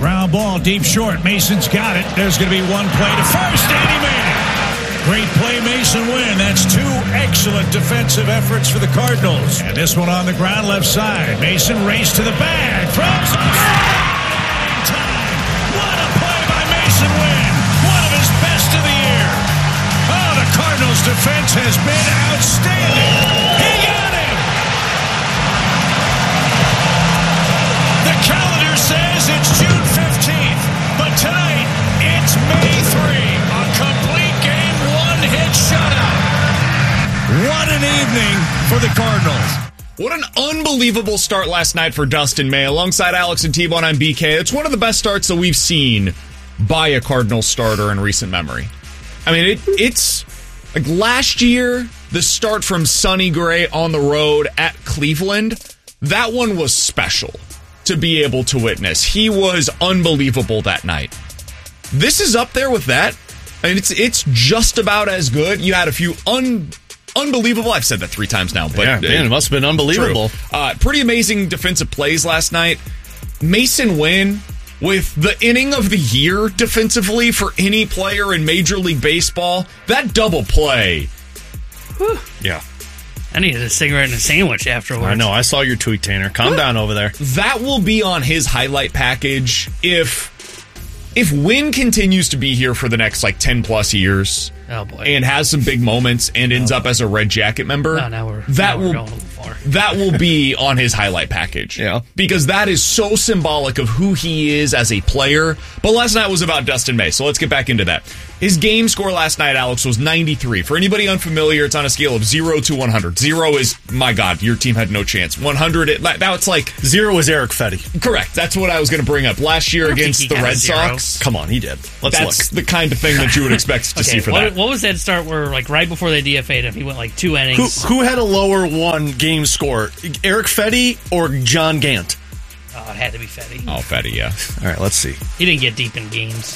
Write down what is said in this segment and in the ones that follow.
Ground ball, deep short. Mason's got it. There's going to be one play to first, and he made it. Great play, Mason Wynn. That's two excellent defensive efforts for the Cardinals. And this one on the ground, left side. Mason raced to the bag. Throws time. What a play by Mason Wynn. One of his best of the year. Oh, the Cardinals' defense has been outstanding. He got him. The calendar says it's June 15th, but tonight it's May 3. A complete game, one-hit shutout. What an evening for the Cardinals. What an unbelievable start last night for Dustin May. Alongside Alex and T-Bone, I'm BK. It's one of the best starts that we've seen by a Cardinals starter in recent memory. I mean, it's like last year, the start from Sonny Gray on the road at Cleveland, that one was special to be able to witness. He was unbelievable that night. This is up there with that. I mean, it's just about as good. You had a few unbelievable. I've said that 3 times now, but yeah, man, it must have been unbelievable. Pretty amazing defensive plays last night. Mason Wynn with the inning of the year defensively for any player in Major League Baseball. That double play. Whew. Yeah. I needed a cigarette and a sandwich afterwards. I know. I saw your tweet, Tanner. Calm down over there. That will be on his highlight package if Wynn continues to be here for the next 10 plus years. Oh boy. And has some big moments and ends up as a Red Jacket member. Now we're going a little far. That will be on his highlight package. Yeah. Because that is so symbolic of who he is as a player. But last night was about Dustin May, so let's get back into that. His game score last night, Alex, was 93. For anybody unfamiliar, it's on a scale of 0 to 100. 0 is, my God, your team had no chance. 100, now it's like... 0 was Eric Fetty. Correct. That's what I was going to bring up. Last year against the Red Sox. Come on, he did. That's the kind of thing that you would expect to see for that. What was that start where, right before they DFA'd him, he went 2 innings? Who had a lower one game score? Eric Fetty or John Gant? Oh, it had to be Fetty. Oh, Fetty, yeah. All right, let's see. He didn't get deep in games.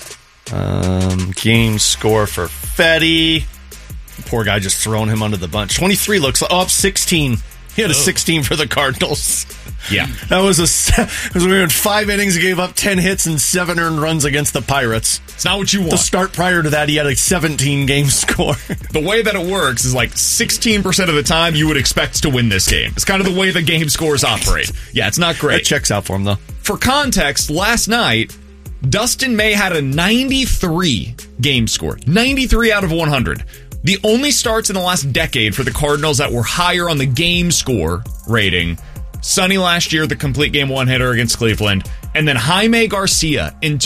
Game score for Fetty. Poor guy just throwing him under the bunch. 23 looks up 16. He had a 16 for the Cardinals. Yeah. That was because we were in 5 innings, he gave up 10 hits and 7 earned runs against the Pirates. It's not what you want. The start prior to that, he had a 17 game score. The way that it works is 16% of the time you would expect to win this game. It's kind of the way the game scores operate. Yeah, it's not great. That checks out for him, though. For context, last night, Dustin May had a 93 game score. 93 out of 100. The only starts in the last decade for the Cardinals that were higher on the game score rating. Sonny last year, the complete game one-hitter against Cleveland. And then Jaime Garcia in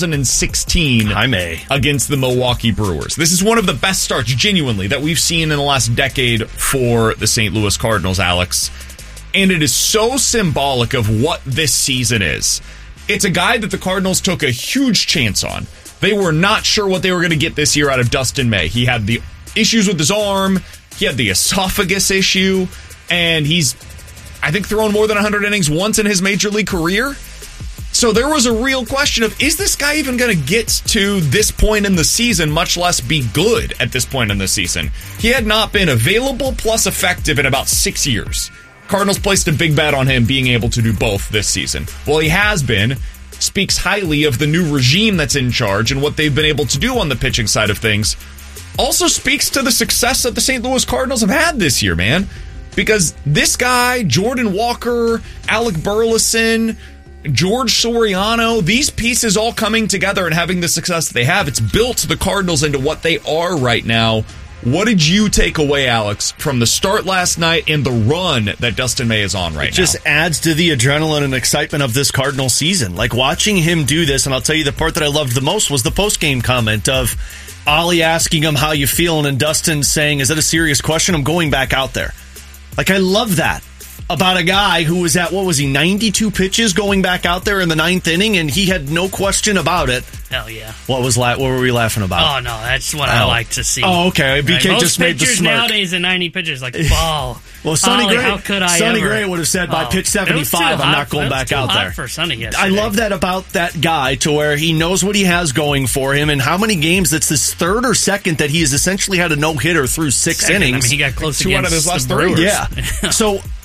2016 against the Milwaukee Brewers. This is one of the best starts, genuinely, that we've seen in the last decade for the St. Louis Cardinals, Alex. And it is so symbolic of what this season is. It's a guy that the Cardinals took a huge chance on. They were not sure what they were going to get this year out of Dustin May. He had the issues with his arm. He had the esophagus issue. And he's, I think, thrown more than 100 innings once in his major league career. So there was a real question of, is this guy even going to get to this point in the season, much less be good at this point in the season? He had not been available plus effective in about 6 years. Cardinals placed a big bet on him being able to do both this season. Well, he has been. Speaks highly of the new regime that's in charge and what they've been able to do on the pitching side of things. Also speaks to the success that the St. Louis Cardinals have had this year, man. Because this guy, Jordan Walker, Alec Burleson, George Soriano, these pieces all coming together and having the success that they have, it's built the Cardinals into what they are right now. What did you take away, Alex, from the start last night and the run that Dustin May is on right now? It just adds to the adrenaline and excitement of this Cardinal season. Like watching him do this, and I'll tell you the part that I loved the most was the post-game comment of Ollie asking him how you feeling and Dustin saying, is that a serious question? I'm going back out there. Like, I love that about a guy who was at, 92 pitches going back out there in the 9th inning, and he had no question about it. Hell yeah. What were we laughing about? Oh, no, that's what I like to see. Oh, okay. BK Most just made the pitchers smirk. nowadays in 90 pitches, like, ball. Well, Sonny Gray, how could I Sonny ever? Gray would have said by pitch 75, I'm not going back out there. For Sonny yesterday. I love that about that guy to where he knows what he has going for him and how many games that's this third or second that he has essentially had a no-hitter through 6 innings. I mean, he got close to 2 out of his last 3. Brewers. Yeah. So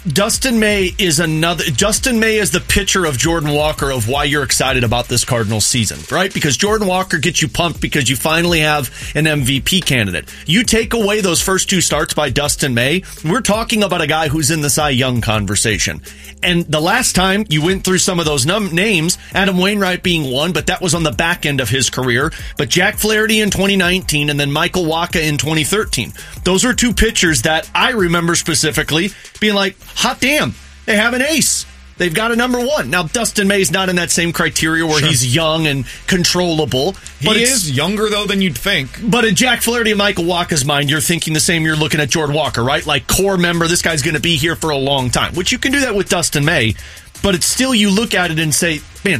Dustin May is the pitcher of Jordan Walker of why you're excited about this Cardinals season, right? Because Jordan Walker gets you pumped because you finally have an MVP candidate. You take away those first 2 starts by Dustin May, we're talking about a guy who's in the Cy Young conversation. And the last time you went through some of those names, Adam Wainwright being one, but that was on the back end of his career. But Jack Flaherty in 2019 and then Michael Wacha in 2013. Those are 2 pitchers that I remember specifically being like, hot damn, they have an ace. They've got a number 1. Now, Dustin May's not in that same criteria where he's young and controllable. He is younger, though, than you'd think. But in Jack Flaherty and Michael Wacha's mind, you're thinking the same. You're looking at Jordan Walker, right? Like, core member, this guy's going to be here for a long time, which you can do that with Dustin May. But it's still, you look at it and say, man,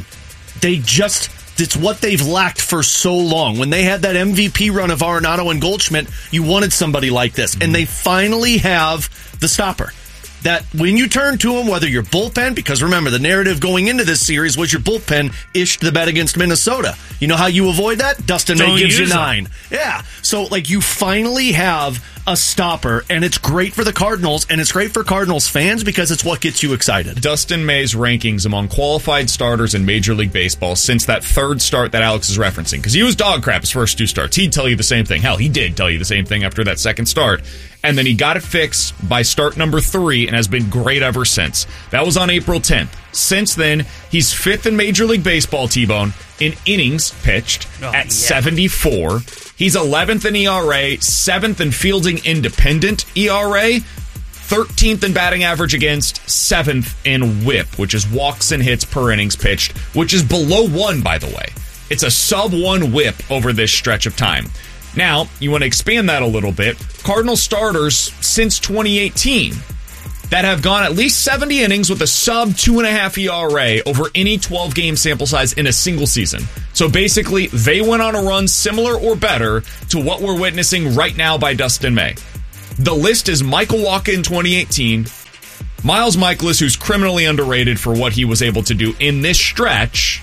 it's what they've lacked for so long. When they had that MVP run of Arenado and Goldschmidt, you wanted somebody like this. And they finally have the stopper. That when you turn to him, whether your bullpen, because remember, the narrative going into this series was your bullpen ished the bet against Minnesota. You know how you avoid that? Dustin May gives you 9. Yeah. So, like, you finally have a stopper, and it's great for the Cardinals, and it's great for Cardinals fans because it's what gets you excited. Dustin May's rankings among qualified starters in Major League Baseball since that 3rd start that Alex is referencing, because he was dog crap his first 2 starts. He'd tell you the same thing. Hell, he did tell you the same thing after that 2nd start. And then he got it fixed by start number 3 and has been great ever since. That was on April 10th. Since then, he's 5th in Major League Baseball, T-Bone, in innings pitched at 74. He's 11th in ERA, 7th in fielding independent ERA, 13th in batting average against, 7th in whip, which is walks and hits per innings pitched, which is below 1, by the way. It's a sub-1 whip over this stretch of time. Now, you want to expand that a little bit. Cardinal starters since 2018 that have gone at least 70 innings with a sub 2.5 ERA over any 12-game sample size in a single season. So basically, they went on a run similar or better to what we're witnessing right now by Dustin May. The list is Michael Wacha in 2018, Miles Mikolas, who's criminally underrated for what he was able to do in this stretch,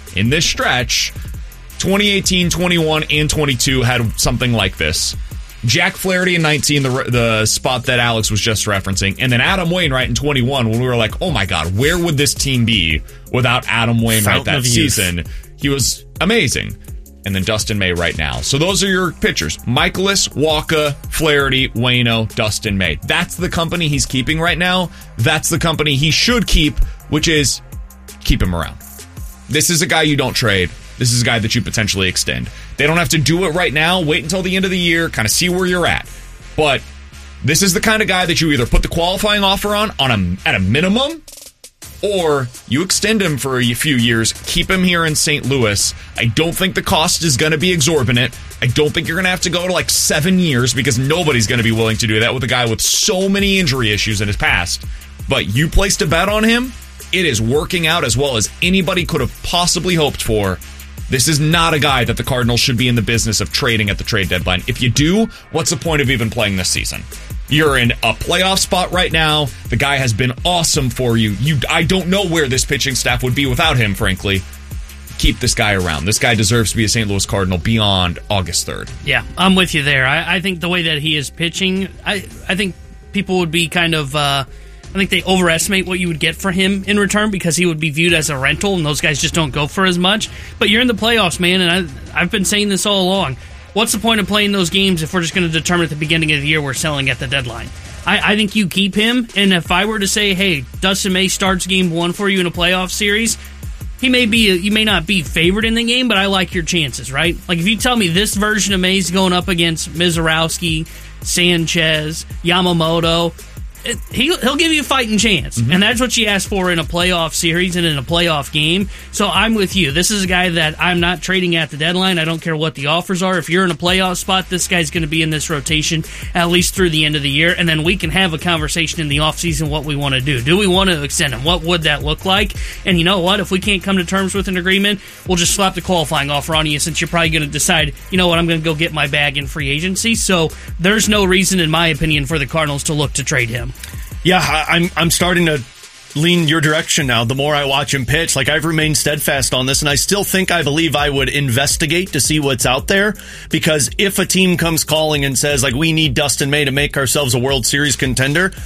2018, 21, and 22 had something like this. Jack Flaherty in 19, the spot that Alex was just referencing, and then Adam Wainwright in 21 when we were like, oh my God, where would this team be without Adam Wainwright that season? He was amazing. And then Dustin May right now. So those are your pitchers. Mikolas, Wacha, Flaherty, Waino, Dustin May. That's the company he's keeping right now. That's the company he should keep, which is keep him around. This is a guy you don't trade. This is a guy that you potentially extend. They don't have to do it right now. Wait until the end of the year, kind of see where you're at. But this is the kind of guy that you either put the qualifying offer on at a minimum, or you extend him for a few years, keep him here in St. Louis. I don't think the cost is going to be exorbitant. I don't think you're going to have to go to like 7 years because nobody's going to be willing to do that with a guy with so many injury issues in his past. But you placed a bet on him. It is working out as well as anybody could have possibly hoped for. This is not a guy that the Cardinals should be in the business of trading at the trade deadline. If you do, what's the point of even playing this season? You're in a playoff spot right now. The guy has been awesome for you. I don't know where this pitching staff would be without him, frankly. Keep this guy around. This guy deserves to be a St. Louis Cardinal beyond August 3rd. Yeah, I'm with you there. I think the way that he is pitching, I think people would be kind of... I think they overestimate what you would get for him in return because he would be viewed as a rental, and those guys just don't go for as much. But you're in the playoffs, man, and I've been saying this all along. What's the point of playing those games if we're just going to determine at the beginning of the year we're selling at the deadline? I think you keep him, and if I were to say, hey, Dustin May starts game 1 for you in a playoff series, you may not be favored in the game, but I like your chances, right? Like if you tell me this version of May's going up against Mizorowski, Sanchez, Yamamoto, he'll give you a fighting chance. And that's what you ask for in a playoff series and in a playoff game. So I'm with you. This is a guy that I'm not trading at the deadline. I don't care what the offers are. If you're in a playoff spot, this guy's going to be in this rotation at least through the end of the year, and then we can have a conversation in the offseason what we want to do. Do we want to extend him? What would that look like? And you know what? If we can't come to terms with an agreement, we'll just slap the qualifying offer on you since you're probably going to decide, you know what, I'm going to go get my bag in free agency. So there's no reason, in my opinion, for the Cardinals to look to trade him. Yeah, I'm starting to lean your direction now. The more I watch him pitch, like I've remained steadfast on this, and I still I believe I would investigate to see what's out there, because if a team comes calling and says, like, we need Dustin May to make ourselves a World Series contender,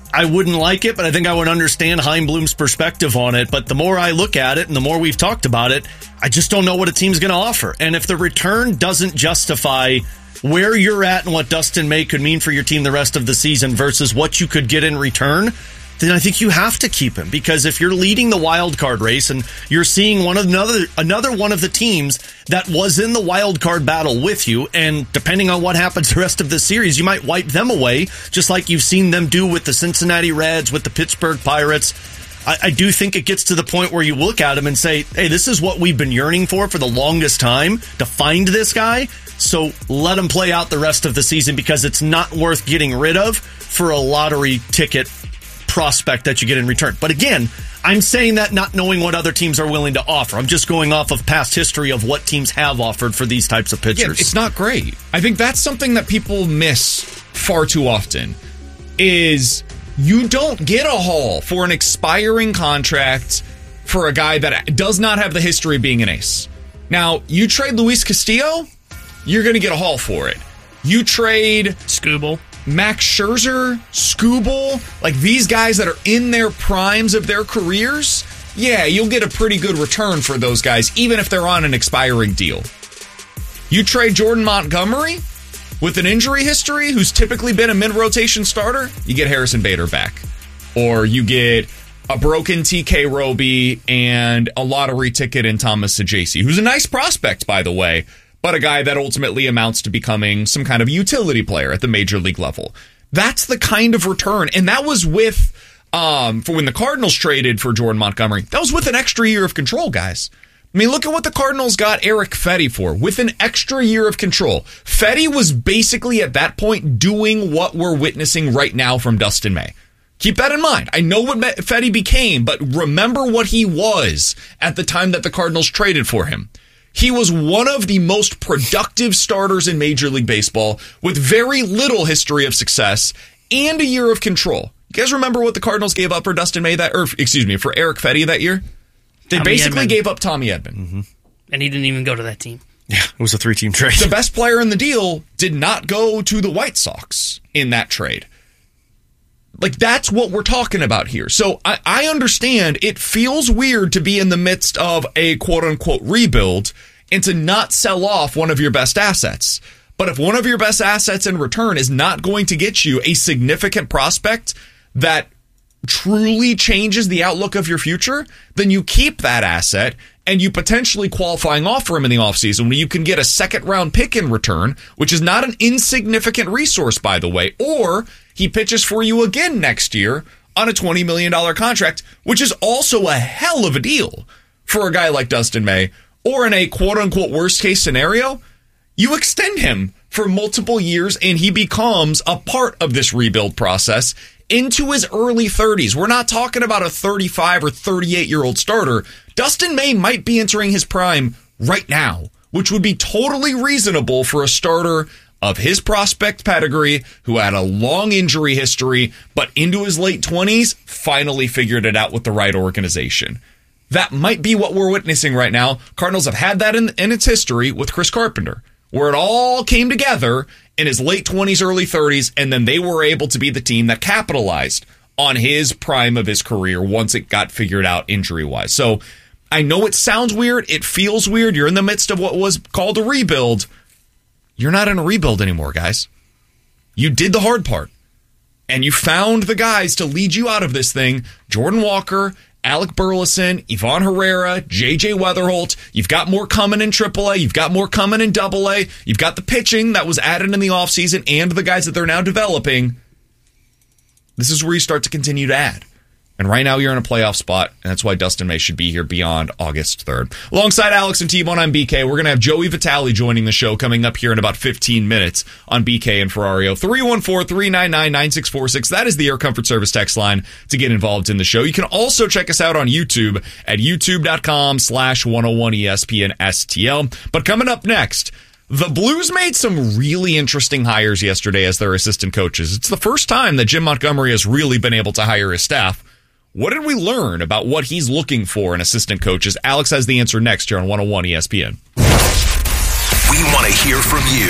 I wouldn't like it, but I think I would understand Chaim Bloom's perspective on it. But the more I look at it and the more we've talked about it, I just don't know what a team's going to offer. And if the return doesn't justify where you're at and what Dustin May could mean for your team the rest of the season versus what you could get in return, then I think you have to keep him. Because if you're leading the wild card race and you're seeing another one of the teams that was in the wild card battle with you, and depending on what happens the rest of the series, you might wipe them away, just like you've seen them do with the Cincinnati Reds, with the Pittsburgh Pirates. I do think it gets to the point where you look at him and say, hey, this is what we've been yearning for the longest time, to find this guy. So let him play out the rest of the season, because it's not worth getting rid of for a lottery ticket prospect that you get in return. But again, I'm saying that not knowing what other teams are willing to offer. I'm just going off of past history of what teams have offered for these types of pitchers. Yeah, it's not great. I think that's something that people miss far too often, is you don't get a haul for an expiring contract for a guy that does not have the history of being an ace. Now, you trade Luis Castillo, you're going to get a haul for it. You trade Skubal, Max Scherzer, Skubal, like these guys that are in their primes of their careers, yeah, you'll get a pretty good return for those guys, even if they're on an expiring deal. You trade Jordan Montgomery with an injury history, who's typically been a mid-rotation starter, you get Harrison Bader back. Or you get a broken TK Roby and a lottery ticket in Thomas Saggese, who's a nice prospect, by the way, but a guy that ultimately amounts to becoming some kind of utility player at the major league level. That's the kind of return. And that was with, for when the Cardinals traded for Jordan Montgomery, that was with an extra year of control, guys. I mean, look at what the Cardinals got Eric Fetty for, with an extra year of control. Fetty was basically at that point doing what we're witnessing right now from Dustin May. Keep that in mind. I know what Fetty became, but remember what he was at the time that the Cardinals traded for him. He was one of the most productive starters in Major League Baseball with very little history of success and a year of control. You guys remember what the Cardinals gave up for Dustin May for Eric Fetty that year? They basically gave up Tommy Edman. Mm-hmm. And he didn't even go to that team. Yeah, it was a 3-team trade. The best player in the deal did not go to the White Sox in that trade. Like, that's what we're talking about here. So I understand it feels weird to be in the midst of a quote-unquote rebuild and to not sell off one of your best assets. But if one of your best assets in return is not going to get you a significant prospect that truly changes the outlook of your future, then you keep that asset and you potentially qualifying offer him in the offseason when you can get a second-round pick in return, which is not an insignificant resource, by the way, or he pitches for you again next year on a $20 million contract, which is also a hell of a deal for a guy like Dustin May. Or in a quote-unquote worst-case scenario, you extend him for multiple years and he becomes a part of this rebuild process into his early 30s. We're not talking about a 35 or 38-year-old starter. Dustin May might be entering his prime right now, which would be totally reasonable for a starter of his prospect pedigree who had a long injury history, but into his late 20s, finally figured it out with the right organization. That might be what we're witnessing right now. Cardinals have had that in its history with Chris Carpenter, where it all came together in his late 20s, early 30s, and then they were able to be the team that capitalized on his prime of his career once it got figured out injury-wise. So I know it sounds weird. It feels weird. You're in the midst of what was called a rebuild. You're not in a rebuild anymore, guys. You did the hard part, and you found the guys to lead you out of this thing. Jordan Walker, Alec Burleson, Ivan Herrera, J.J. Weatherholt. You've got more coming in AAA. You've got more coming in AA. You've got the pitching that was added in the offseason and the guys that they're now developing. This is where you start to continue to add. And right now you're in a playoff spot, and that's why Dustin May should be here beyond August 3rd. Alongside Alex and T-Bone, I'm BK. We're going to have Joey Vitale joining the show coming up here in about 15 minutes on BK and Ferrario. 314-399-9646. That is the Air Comfort Service text line to get involved in the show. You can also check us out on YouTube at youtube.com/101ESPN-STL. But coming up next, the Blues made some really interesting hires yesterday as their assistant coaches. It's the first time that Jim Montgomery has really been able to hire his staff. What did we learn about what he's looking for in assistant coaches? Alex has the answer next here on 101 ESPN. We want to hear from you.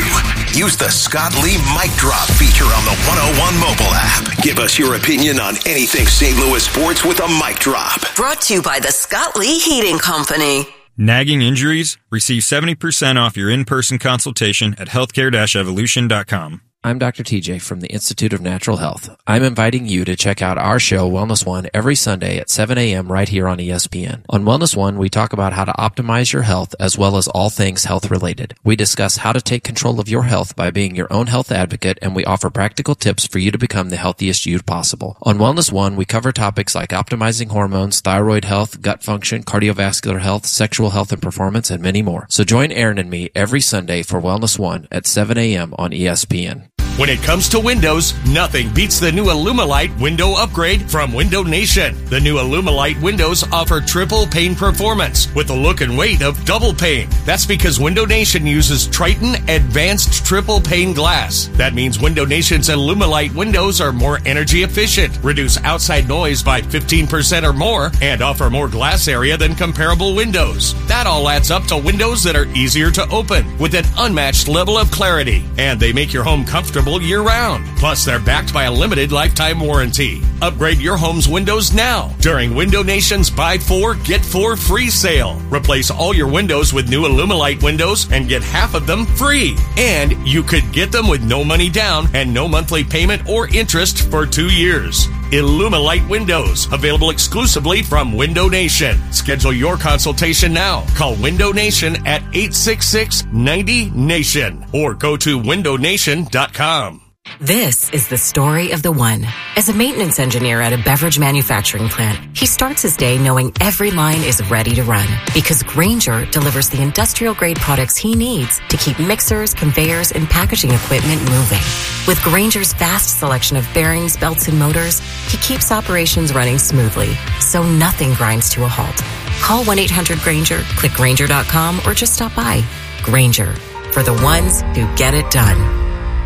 Use the Scott Lee Mic Drop feature on the 101 mobile app. Give us your opinion on anything St. Louis sports with a mic drop. Brought to you by the Scott Lee Heating Company. Nagging injuries? Receive 70% off your in-person consultation at healthcare-evolution.com. I'm Dr. TJ from the Institute of Natural Health. I'm inviting you to check out our show, Wellness One, every Sunday at 7 a.m. right here on ESPN. On Wellness One, we talk about how to optimize your health as well as all things health-related. We discuss how to take control of your health by being your own health advocate, and we offer practical tips for you to become the healthiest you possible. On Wellness One, we cover topics like optimizing hormones, thyroid health, gut function, cardiovascular health, sexual health and performance, and many more. So join Aaron and me every Sunday for Wellness One at 7 a.m. on ESPN. When it comes to windows, nothing beats the new Illumilite window upgrade from Window Nation. The new Illumilite windows offer triple pane performance with the look and weight of double pane. That's because Window Nation uses Triton Advanced Triple Pane Glass. That means Window Nation's Illumilite windows are more energy efficient, reduce outside noise by 15% or more, and offer more glass area than comparable windows. That all adds up to windows that are easier to open with an unmatched level of clarity, and they make your home comfortable year-round. Plus, they're backed by a limited lifetime warranty. Upgrade your home's windows now during Window Nation's Buy 4, Get 4 free sale. Replace all your windows with new Illumilite windows and get half of them free. And you could get them with no money down and no monthly payment or interest for 2 years. Illumilite windows, available exclusively from Window Nation. Schedule your consultation now. Call Window Nation at 866-90-NATION or go to windownation.com. This is the story of the one. As a maintenance engineer at a beverage manufacturing plant, he starts his day knowing every line is ready to run because Grainger delivers the industrial-grade products he needs to keep mixers, conveyors, and packaging equipment moving. With Grainger's vast selection of bearings, belts, and motors, he keeps operations running smoothly, so nothing grinds to a halt. Call 1-800-GRAINGER, click Grainger.com, or just stop by. Grainger, for the ones who get it done.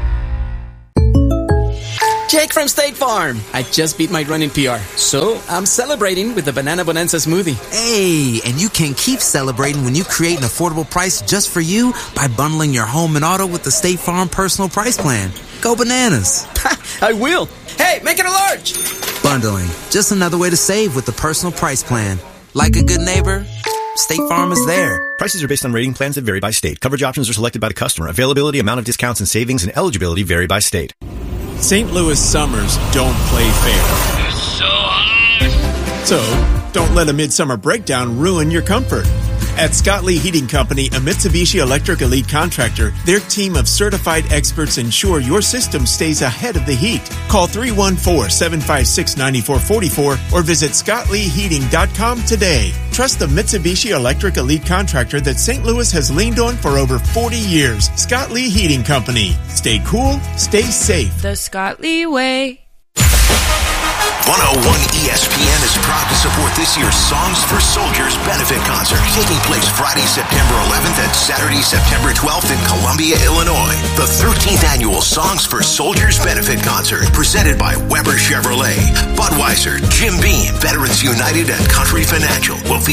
Jake from State Farm. I just beat my running PR, so I'm celebrating with the Banana Bonanza smoothie. Hey, and you can keep celebrating when you create an affordable price just for you by bundling your home and auto with the State Farm Personal Price Plan. Go bananas. I will. Hey, make it a large. Bundling, just another way to save with the Personal Price Plan. Like a good neighbor, State Farm is there. Prices are based on rating plans that vary by state. Coverage options are selected by the customer. Availability, amount of discounts and savings, and eligibility vary by state. St. Louis summers don't play fair. It's so hot. So, don't let a midsummer breakdown ruin your comfort. At Scott Lee Heating Company, a Mitsubishi Electric Elite contractor, their team of certified experts ensure your system stays ahead of the heat. Call 314-756-9444 or visit ScottLeeHeating.com today. Trust the Mitsubishi Electric Elite contractor that St. Louis has leaned on for over 40 years. Scott Lee Heating Company. Stay cool, stay safe. The Scott Lee way. 101 ESPN is proud to support this year's Songs for Soldiers benefit concert, taking place Friday, September 11th and Saturday, September 12th in Columbia, Illinois. The 13th annual Songs for Soldiers benefit concert, presented by Weber Chevrolet, Budweiser, Jim Beam, Veterans United, and Country Financial, will feature